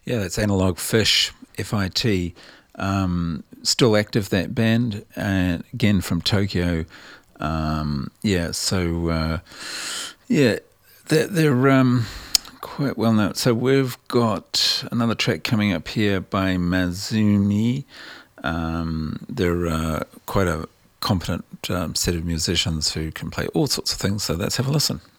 Yeah, that's Analog Fish, FIT. Still active, that band, and again from Tokyo. Yeah, they're quite well known. So we've got another track coming up here by Mazumi. They're quite a competent set of musicians who can play all sorts of things, so let's have a listen.